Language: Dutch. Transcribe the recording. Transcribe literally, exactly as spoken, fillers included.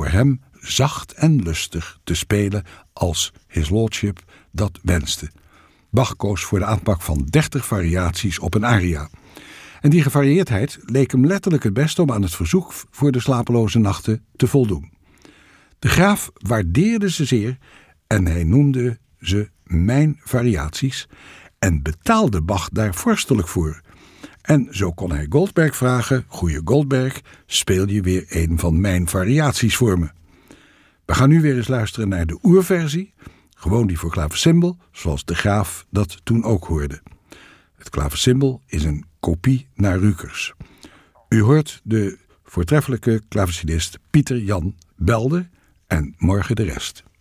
voor hem zacht en lustig te spelen als His Lordship dat wenste. Bach koos voor de aanpak van dertig variaties op een aria. En die gevarieerdheid leek hem letterlijk het beste om aan het verzoek voor de slapeloze nachten te voldoen. De graaf waardeerde ze zeer en hij noemde ze mijn variaties en betaalde Bach daar vorstelijk voor. En zo kon hij Goldberg vragen: goeie Goldberg, speel je weer een van mijn variaties voor me? We gaan nu weer eens luisteren naar de oerversie, gewoon die voor klaversymbol, zoals de graaf dat toen ook hoorde. Het klaversymbol is een kopie naar Rukers. U hoort de voortreffelijke klavecinist Pieter Jan Belder en morgen de rest.